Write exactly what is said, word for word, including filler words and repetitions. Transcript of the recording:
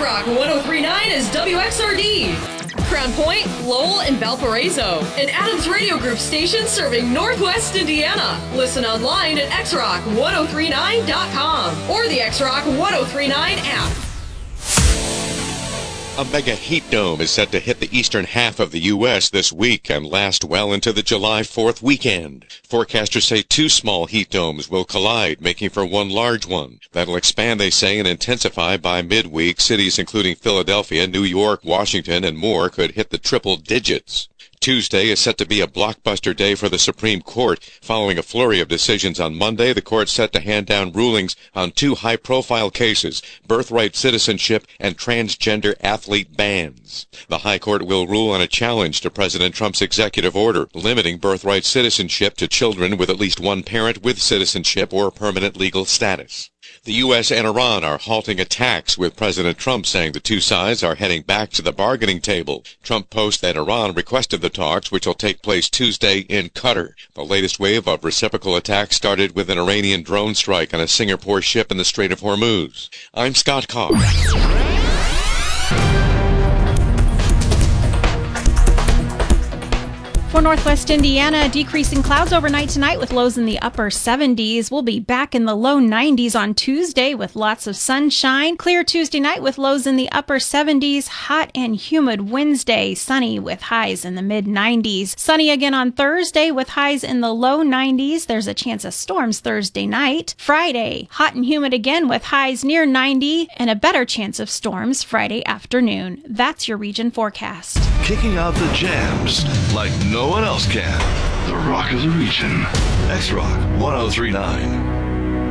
X-Rock one oh three point nine is W X R D. Crown Point, Lowell, and Valparaiso. An Adams Radio Group station serving Northwest Indiana. Listen online at x rock ten thirty-nine dot com or the X-Rock ten thirty-nine app. A mega heat dome is set to hit the eastern half of the U S this week and last well into the July fourth weekend. Forecasters say two small heat domes will collide, making for one large one. That'll expand, they say, and intensify by midweek. Cities including Philadelphia, New York, Washington, and more could hit the triple digits. Tuesday is set to be a blockbuster day for the Supreme Court. Following a flurry of decisions on Monday, the court's set to hand down rulings on two high-profile cases, birthright citizenship and transgender athlete bans. The High Court will rule on a challenge to President Trump's executive order limiting birthright citizenship to children with at least one parent with citizenship or permanent legal status. The U S and Iran are halting attacks, with President Trump saying the two sides are heading back to the bargaining table. Trump posted that Iran requested the talks, which will take place Tuesday in Qatar. The latest wave of reciprocal attacks started with an Iranian drone strike on a Singapore ship in the Strait of Hormuz. I'm Scott Carr. For Northwest Indiana, decreasing clouds overnight tonight with lows in the upper seventies. We'll be back in the low nineties on Tuesday with lots of sunshine. Clear Tuesday night with lows in the upper seventies. Hot and humid Wednesday. Sunny with highs in the mid nineties. Sunny again on Thursday with highs in the low nineties. There's a chance of storms Thursday night. Friday, hot and humid again with highs near ninety and a better chance of storms Friday afternoon. That's your region forecast. Kicking out the jams like no one else can. The Rock of the Region. X-Rock ten thirty-nine.